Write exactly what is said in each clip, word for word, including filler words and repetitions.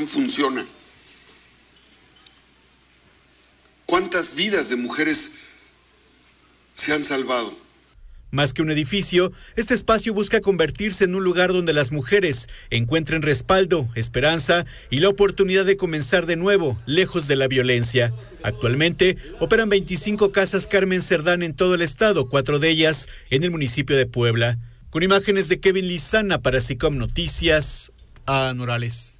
gobernación funciona. ¿Cuántas vidas de mujeres se han salvado? Más que un edificio, este espacio busca convertirse en un lugar donde las mujeres encuentren respaldo, esperanza y la oportunidad de comenzar de nuevo, lejos de la violencia. Actualmente, operan veinticinco casas Carmen Cerdán en todo el estado, cuatro de ellas en el municipio de Puebla. Con imágenes de Kevin Lizana para SICOM Noticias, a Norales.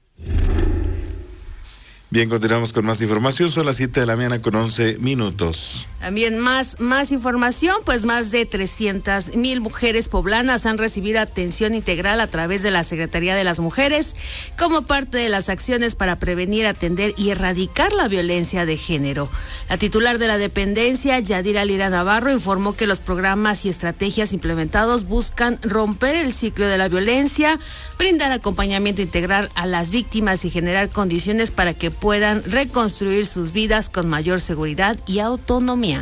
Bien, continuamos con más información. Son las siete de la mañana con once minutos. También más, más información, pues más de trescientas mil mujeres poblanas han recibido atención integral a través de la Secretaría de las Mujeres como parte de las acciones para prevenir, atender y erradicar la violencia de género. La titular de la dependencia, Yadira Lira Navarro, informó que los programas y estrategias implementados buscan romper el ciclo de la violencia, brindar acompañamiento integral a las víctimas y generar condiciones para que puedan reconstruir sus vidas con mayor seguridad y autonomía.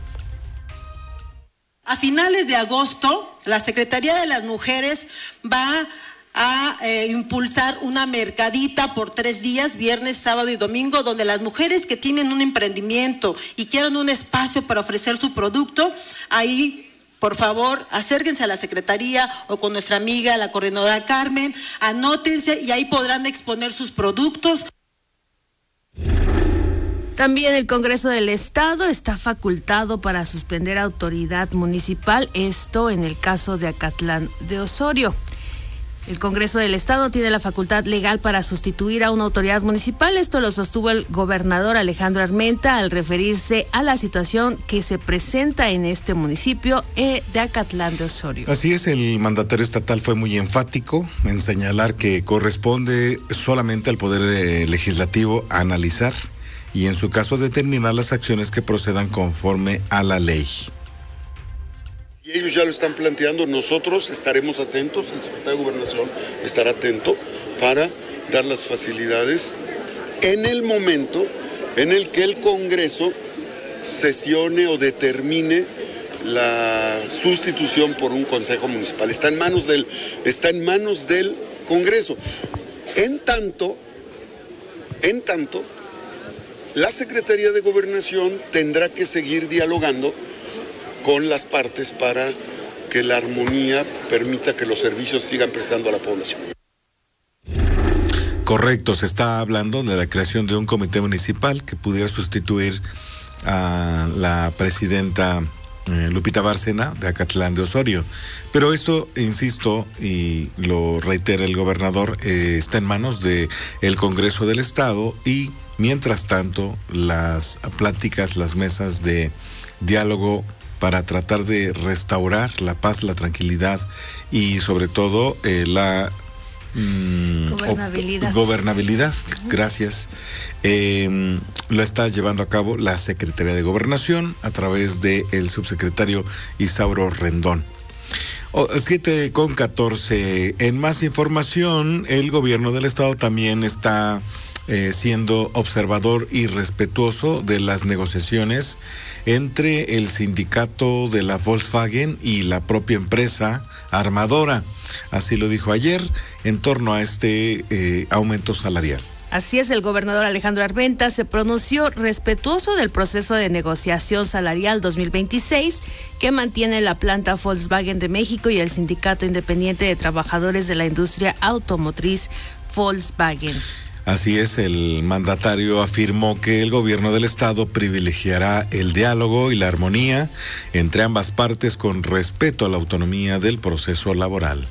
A finales de agosto, la Secretaría de las Mujeres va a eh, impulsar una mercadita por tres días, viernes, sábado y domingo, donde las mujeres que tienen un emprendimiento y quieran un espacio para ofrecer su producto, ahí, por favor, acérquense a la Secretaría o con nuestra amiga, la coordinadora Carmen, anótense y ahí podrán exponer sus productos. También el Congreso del Estado está facultado para suspender autoridad municipal, esto en el caso de Acatlán de Osorio. El Congreso del Estado tiene la facultad legal para sustituir a una autoridad municipal. Esto lo sostuvo el gobernador Alejandro Armenta al referirse a la situación que se presenta en este municipio eh, de Acatlán de Osorio. Así es, el mandatario estatal fue muy enfático en señalar que corresponde solamente al Poder eh, Legislativo analizar y en su caso determinar las acciones que procedan conforme a la ley. Si ellos ya lo están planteando, nosotros estaremos atentos, el secretario de Gobernación estará atento para dar las facilidades en el momento en el que el Congreso sesione o determine la sustitución por un consejo municipal. Está en manos del, está en manos del Congreso. En tanto, en tanto, la Secretaría de Gobernación tendrá que seguir dialogando con las partes para que la armonía permita que los servicios sigan prestando a la población. Correcto, se está hablando de la creación de un comité municipal que pudiera sustituir a la presidenta eh, Lupita Bárcena de Acatlán de Osorio. Pero esto, insisto, y lo reitera el gobernador, eh, está en manos de el Congreso del Estado y mientras tanto, las pláticas, las mesas de diálogo para tratar de restaurar la paz, la tranquilidad y sobre todo eh, la mm, gobernabilidad. O, gobernabilidad, uh-huh. Gracias. Eh, lo está llevando a cabo la Secretaría de Gobernación a través del subsecretario Isauro Rendón. Oh, siete con catorce. En más información, el gobierno del estado también está Eh, siendo observador y respetuoso de las negociaciones entre el sindicato de la Volkswagen y la propia empresa armadora. Así lo dijo ayer en torno a este eh, aumento salarial. Así es, el gobernador Alejandro Armenta se pronunció respetuoso del proceso de negociación salarial dos mil veintiséis que mantiene la planta Volkswagen de México y el Sindicato Independiente de Trabajadores de la Industria Automotriz Volkswagen. Así es, el mandatario afirmó que el gobierno del estado privilegiará el diálogo y la armonía entre ambas partes con respeto a la autonomía del proceso laboral.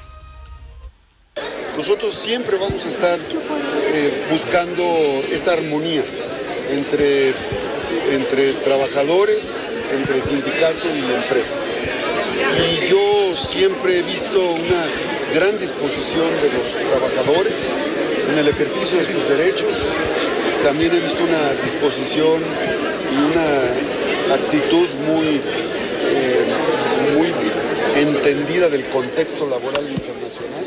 Nosotros siempre vamos a estar eh, buscando esa armonía entre, entre trabajadores, entre sindicato y la empresa. Y yo siempre he visto una gran disposición de los trabajadores en el ejercicio de sus derechos. También he visto una disposición y una actitud muy, eh, muy entendida del contexto laboral internacional.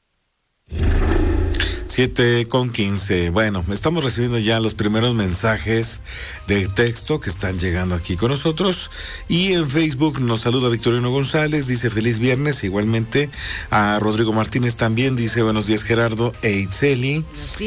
siete con quince. Bueno, estamos recibiendo ya los primeros mensajes de texto que están llegando aquí con nosotros. Y en Facebook nos saluda Victorino González, dice feliz viernes. Igualmente a Rodrigo Martínez también dice buenos días Gerardo e Itzeli.